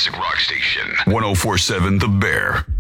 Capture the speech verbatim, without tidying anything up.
classic rock station. one oh four point seven The Bear.